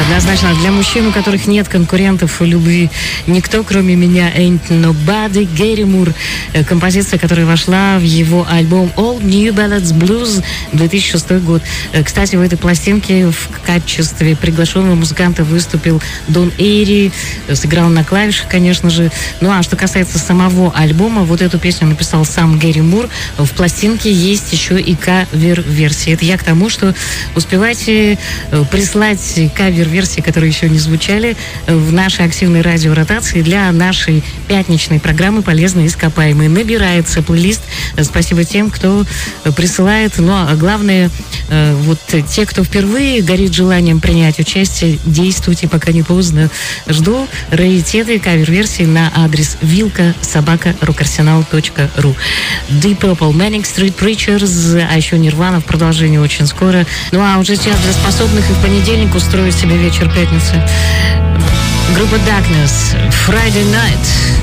Однозначно, для мужчин, у которых нет конкурентов в любви, никто, кроме меня, ain't nobody. Гэри Мур, композиция, которая вошла в его альбом All New Ballads Blues 2006 год. Кстати, в этой пластинке в качестве приглашенного музыканта выступил Дон Эйри, сыграл на клавишах, конечно же. Ну а что касается самого альбома, вот эту песню написал сам Гэри Мур. В пластинке есть еще и кавер-версия. Это я к тому, что успевайте прислать кавер-версии, которые еще не звучали, в нашей активной радиоротации для нашей пятничной программы «Полезные ископаемые». Набирается плейлист. Спасибо тем, кто присылает. Ну, а главное, вот те, кто впервые горит желанием принять участие, действуйте, пока не поздно. Жду раритеты, кавер-версии на адрес vilka@rockarsenal.ru. Deep Purple, Manic Street Preachers, а еще Nirvana в продолжении очень скоро. Ну, а уже сейчас для способных и в понедельник устроить себе вечер пятницы. Группа Darkness, Friday Night.